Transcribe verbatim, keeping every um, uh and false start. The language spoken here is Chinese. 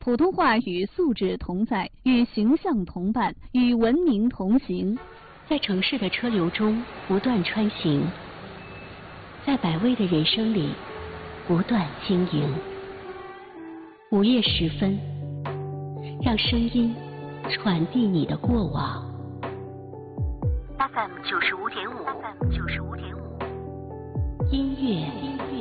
普通话与素质同在，与形象同伴，与文明同行， 在城市的车流中不断穿行，在百味的人生里不断经营。午夜时分，让声音传递你的过往。F M 九十五点五 ，F M 九十五点五，音乐